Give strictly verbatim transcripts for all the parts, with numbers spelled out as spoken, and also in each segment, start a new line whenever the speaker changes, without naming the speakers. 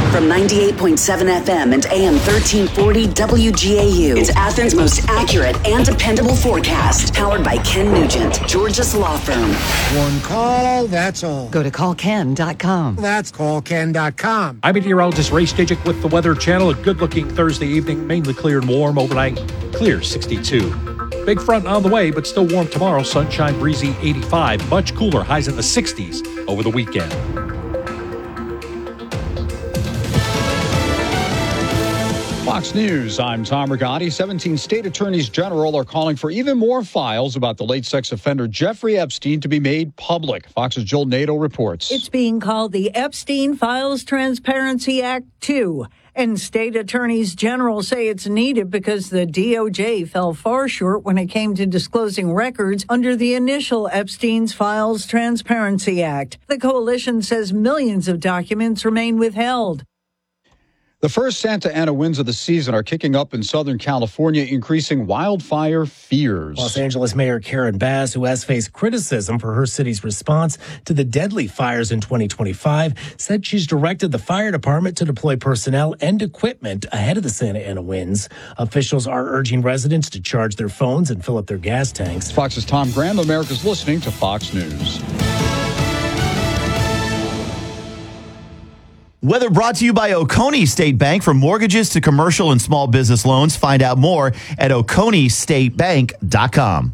From ninety-eight point seven F M and A M thirteen forty W G A U, it's Athens' most accurate and dependable forecast. Powered by Ken Nugent, Georgia's law firm.
One call, that's all.
Go to call ken dot com.
That's call ken dot com.
I'm meteorologist Ray Stajic with the Weather Channel. A good-looking Thursday evening, mainly clear and warm. Overnight, clear sixty-two. Big front on the way, but still warm tomorrow. Sunshine, breezy eighty-five. Much cooler, highs in the sixties over the weekend.
Fox News, I'm Tom Rigotti. seventeen state attorneys general are calling for even more files about the late sex offender Jeffrey Epstein to be made public. Fox's Joel Nato reports.
It's being called the Epstein Files Transparency Act two. And state attorneys general say it's needed because the D O J fell far short when it came to disclosing records under the initial Epstein's Files Transparency Act. The coalition says millions of documents remain withheld.
The first Santa Ana winds of the season are kicking up in Southern California, increasing wildfire fears.
Los Angeles Mayor Karen Bass, who has faced criticism for her city's response to the deadly fires in twenty twenty-five, said she's directed the fire department to deploy personnel and equipment ahead of the Santa Ana winds. Officials are urging residents to charge their phones and fill up their gas tanks.
Fox's Tom Graham. America's listening to Fox News.
Weather brought to you by Oconee State Bank. From mortgages to commercial and small business loans, find out more at oconee state bank dot com.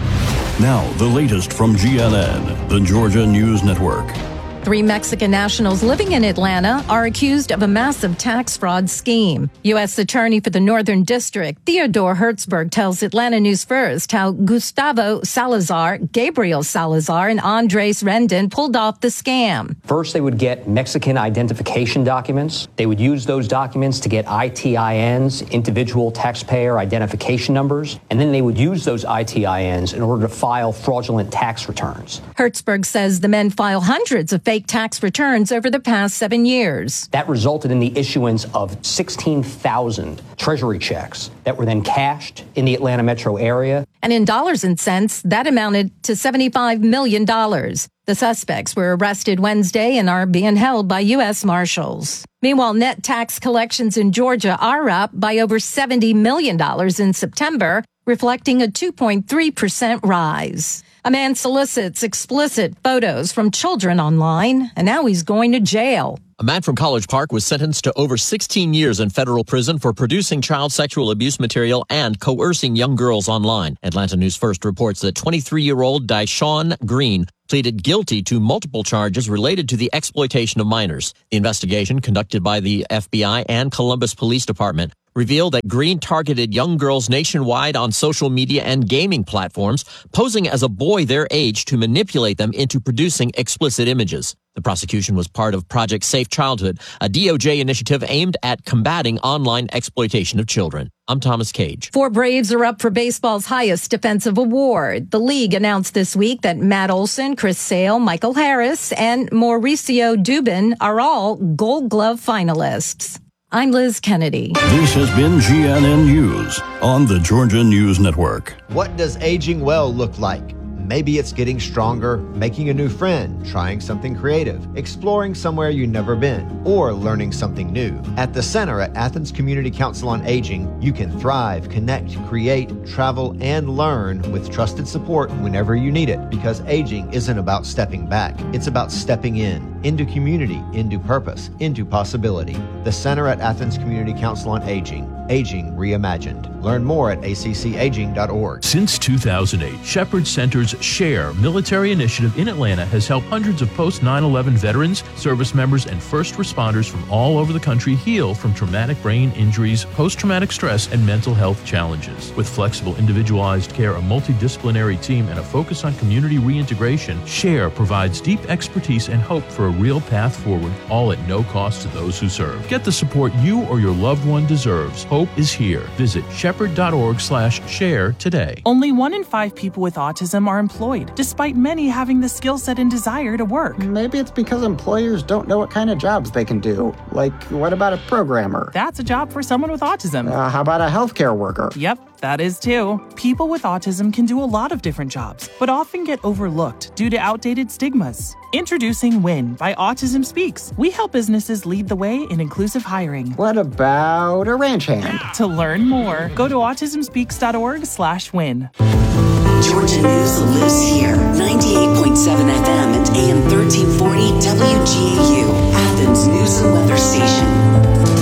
Now, the latest from G N N, the Georgia News Network.
Three Mexican nationals living in Atlanta are accused of a massive tax fraud scheme. U S Attorney for the Northern District, Theodore Hertzberg, tells Atlanta News First how Gustavo Salazar, Gabriel Salazar, and Andres Rendon pulled off the scam.
First, they would get Mexican identification documents. They would use those documents to get I T I Ns, individual taxpayer identification numbers, and then they would use those I T I Ns in order to file fraudulent tax returns.
Hertzberg says the men file hundreds of fake tax returns over the past seven years.
That resulted in the issuance of sixteen thousand treasury checks that were then cashed in the Atlanta metro area.
And in dollars and cents, that amounted to seventy-five million dollars. The suspects were arrested Wednesday and are being held by U S Marshals. Meanwhile, net tax collections in Georgia are up by over seventy million dollars in September, reflecting a two point three percent rise. A man solicits explicit photos from children online, and now he's going to jail.
A man from College Park was sentenced to over sixteen years in federal prison for producing child sexual abuse material and coercing young girls online. Atlanta News First reports that twenty-three-year-old Dyshawn Green pleaded guilty to multiple charges related to the exploitation of minors. The investigation, conducted by the F B I and Columbus Police Department, revealed that Green targeted young girls nationwide on social media and gaming platforms, posing as a boy their age to manipulate them into producing explicit images. The prosecution was part of Project Safe Childhood, a D O J initiative aimed at combating online exploitation of children. I'm Thomas Cage.
Four Braves are up for baseball's highest defensive award. The league announced this week that Matt Olson, Chris Sale, Michael Harris, and Mauricio Dubin are all Gold Glove finalists. I'm Liz Kennedy.
This has been G N N News on the Georgia News Network.
What does aging well look like? Maybe it's getting stronger, making a new friend, trying something creative, exploring somewhere you've never been, or learning something new. At the Center at Athens Community Council on Aging, you can thrive, connect, create, travel, and learn with trusted support whenever you need it, because aging isn't about stepping back. It's about stepping in, into community, into purpose, into possibility. The Center at Athens Community Council on Aging. Aging Reimagined. Learn more at a c c aging dot org.
Since two thousand eight, Shepherd Center's SHARE military initiative in Atlanta has helped hundreds of post nine eleven veterans, service members, and first responders from all over the country heal from traumatic brain injuries, post-traumatic stress, and mental health challenges. With flexible, individualized care, a multidisciplinary team, and a focus on community reintegration, SHARE provides deep expertise and hope for a real path forward, all at no cost to those who serve. Get the support you or your loved one deserves. Hope is here. Visit shepherd dot org slash share today.
Only one in five people with autism are employed, despite many having the skill set and desire to work.
Maybe it's because employers don't know what kind of jobs they can do. Like, what about a programmer?
That's a job for someone with autism.
Uh, how about a healthcare worker?
Yep, That is too. People with autism can do a lot of different jobs, but often get overlooked due to outdated stigmas. Introducing WIN by Autism Speaks. We help businesses lead the way in inclusive hiring.
What about a ranch hand?
To learn more, go to autismspeaks.org slash win.
Georgia News lives here. ninety-eight point seven F M and A M thirteen forty W G A U, Athens News and Weather Station.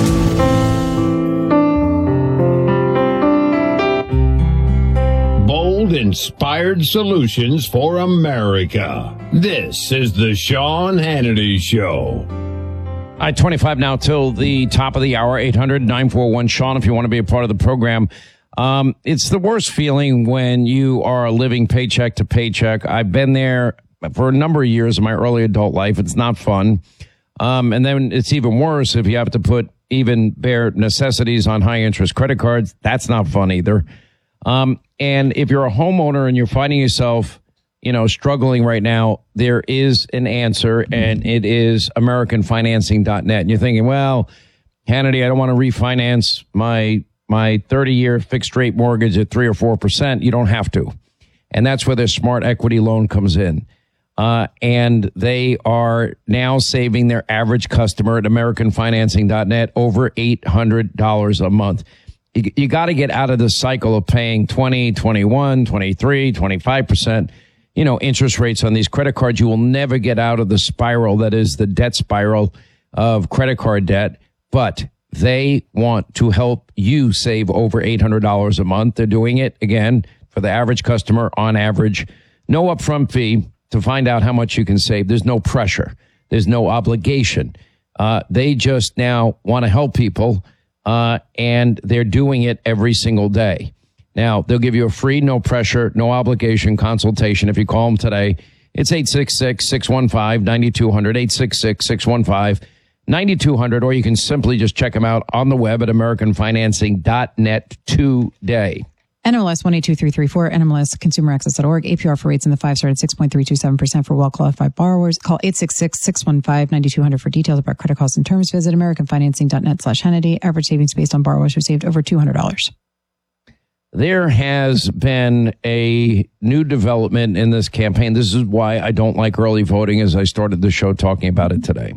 Bold, inspired solutions for America. This is the Sean Hannity Show.
All right, twenty-five now till the top of the hour, eight hundred nine four one Sean, if you want to be a part of the program. Um, it's the worst feeling when you are living paycheck to paycheck. I've been there for a number of years in my early adult life. It's not fun. Um, and then it's even worse if you have to put even bare necessities on high interest credit cards. That's not fun either. Um, and if you're a homeowner and you're finding yourself, you know, struggling right now, there is an answer, and it is American Financing dot net. And you're thinking, well, Hannity, I don't want to refinance my my thirty-year fixed rate mortgage at three or four percent. You don't have to. And that's where the Smart Equity Loan comes in. Uh, and they are now saving their average customer at American Financing dot net over eight hundred dollars a month. You, you got to get out of the cycle of paying twenty, twenty-one, twenty-three, twenty-five percent, you know, interest rates on these credit cards. You will never get out of the spiral that is the debt spiral of credit card debt. But they want to help you save over eight hundred dollars a month. They're doing it, again, for the average customer on average. No upfront fee to find out how much you can save. There's no pressure. There's no obligation. Uh, they just now want to help people, uh, and they're doing it every single day. Now, they'll give you a free, no pressure, no obligation consultation if you call them today. It's eight six six, six one five, nine two zero zero, eight six six, six one five, nine two zero zero, or you can simply just check them out on the web at American Financing dot net today.
N M L S one eight two three three four, N M L S consumer access dot org. A P R for rates in the five started six point three two seven percent for well-qualified borrowers. Call eight six six, six one five, nine two zero zero for details about credit costs and terms. Visit American Financing dot net slash Hannity. Average savings based on borrowers who saved over two hundred dollars.
There has been a new development in this campaign. This is why I don't like early voting, as I started the show talking about it today,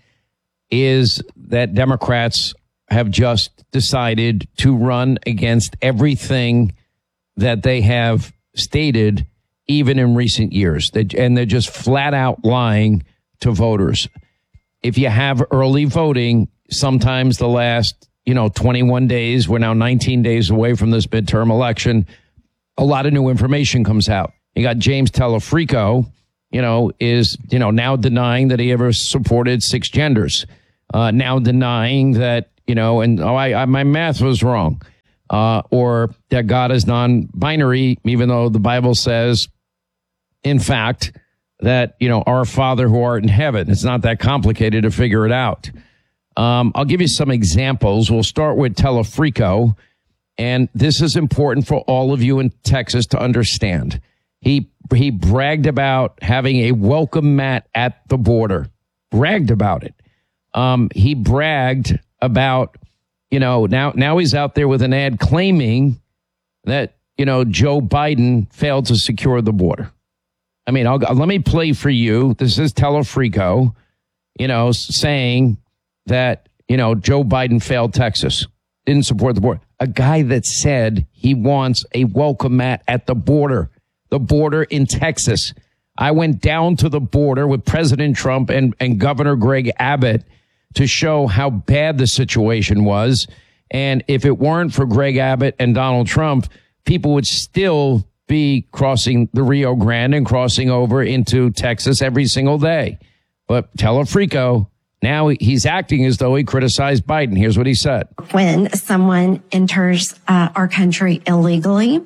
is that Democrats have just decided to run against everything that they have stated, even in recent years. And they're just flat out lying to voters. If you have early voting, sometimes the last, you know, twenty-one days, we're now nineteen days away from this midterm election, a lot of new information comes out. You got James Telefrico, you know, is, you know, now denying that he ever supported six genders, uh, now denying that, you know, and oh, I, I my math was wrong, uh, or that God is non-binary, even though the Bible says, in fact, that, you know, our Father who art in heaven. It's not that complicated to figure it out. Um, I'll give you some examples. We'll start with Telefrico, and this is important for all of you in Texas to understand. He he bragged about having a welcome mat at the border. Bragged about it. Um, he bragged about, you know, now now he's out there with an ad claiming that, you know, Joe Biden failed to secure the border. I mean, I'll, let me play for you. This is Telefrico, you know, saying that, you know, Joe Biden failed Texas, didn't support the border. A guy that said he wants a welcome mat at the border, the border in Texas. I went down to the border with President Trump and, and Governor Greg Abbott to show how bad the situation was. And if it weren't for Greg Abbott and Donald Trump, people would still be crossing the Rio Grande and crossing over into Texas every single day. But Telefrico, now he's acting as though he criticized Biden. Here's what he said.
When someone enters uh, our country illegally,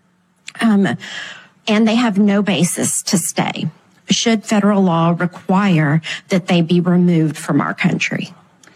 um, and they have no basis to stay, should federal law require that they be removed from our country?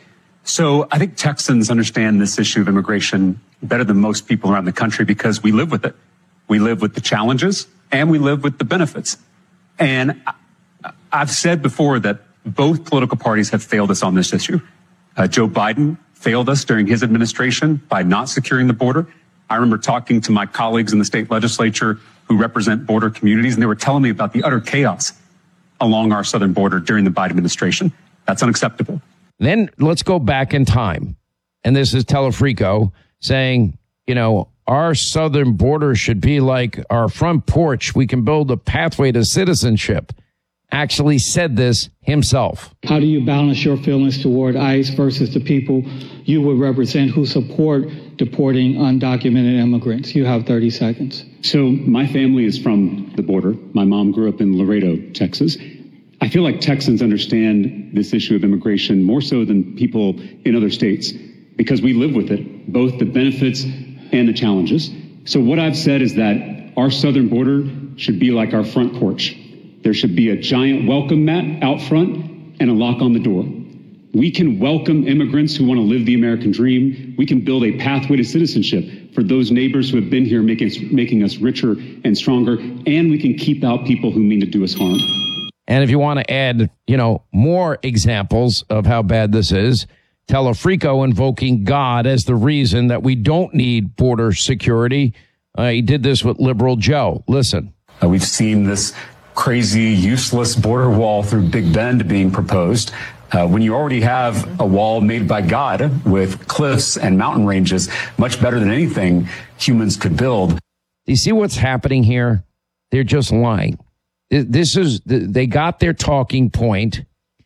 So I think Texans understand this issue of immigration better than most people around the country because we live with it. We live with the challenges and we live with the benefits. And I've said before that both political parties have failed us on this issue. Uh, Joe Biden failed us during his administration by not securing the border. I remember talking to my colleagues in the state legislature who represent border communities, and they were telling me about the utter chaos along our southern border during the Biden administration. That's unacceptable.
Then let's go back in time. And this is Telefrico saying, you know, our southern border should be like our front porch. We can build a pathway to citizenship. Actually said this himself.
How do you balance your feelings toward ICE versus the people you would represent who support deporting undocumented immigrants? You have thirty seconds.
So my family is from the border. My mom grew up in Laredo, Texas. I feel like Texans understand this issue of immigration more so than people in other states because we live with it, both the benefits and the challenges. So what I've said is that our southern border should be like our front porch. There should be a giant welcome mat out front and a lock on the door. We can welcome immigrants who want to live the American dream. We can build a pathway to citizenship for those neighbors who have been here, making us, making us richer and stronger. And we can keep out people who mean to do us harm.
And if you want to add, you know, more examples of how bad this is, Telefrico invoking God as the reason that we don't need border security. Uh, he did this with Liberal Joe. Listen.
Uh, we've seen this crazy, useless border wall through Big Bend being proposed. Uh, when you already have a wall made by God with cliffs and mountain ranges, much better than anything humans could build.
Do you see what's happening here? They're just lying. This is, they got their talking point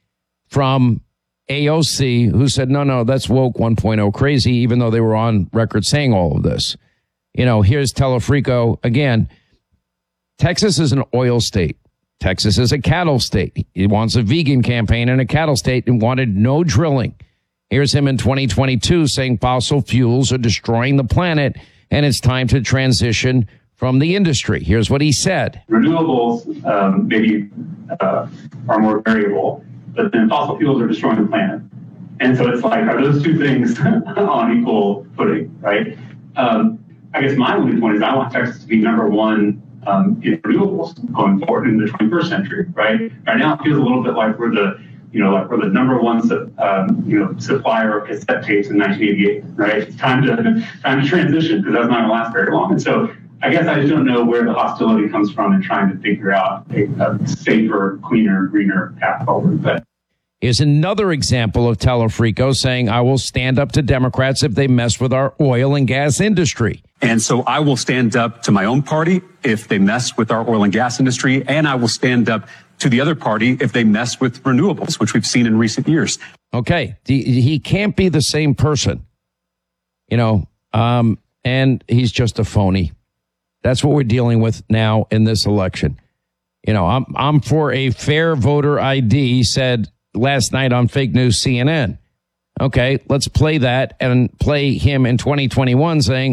from A O C, who said, no, no, that's woke one point oh crazy, even though they were on record saying all of this. You know, here's Telefrico again. Texas is an oil state. Texas is a cattle state. He wants a vegan campaign in a cattle state and wanted no drilling. Here's him in twenty twenty-two saying fossil fuels are destroying the planet and it's time to transition from the industry. Here's what he said.
Renewables um, maybe uh, are more variable, but then fossil fuels are destroying the planet. And so it's like, are those two things on equal footing, right? Um, I guess my only point is I want Texas to be number one Um, in renewables going forward in the twenty-first century, right? Right now, it feels a little bit like we're the, you know, like we're the number one, um, you know, supplier of cassette tapes in nineteen eighty-eight, right? It's time to time to transition because that's not going to last very long. And so, I guess I just don't know where the hostility comes from in trying to figure out a, a safer, cleaner, greener path forward. But
here's another example of Telefrico saying, "I will stand up to Democrats if they mess with our oil and gas industry."
And so I will stand up to my own party if they mess with our oil and gas industry, and I will stand up to the other party if they mess with renewables, which we've seen in recent years.
Okay, he can't be the same person, you know, um, and he's just a phony. That's what we're dealing with now in this election. You know, I'm I'm for a fair voter I D, he said last night on Fake News C N N. Okay, let's play that and play him in twenty twenty-one saying,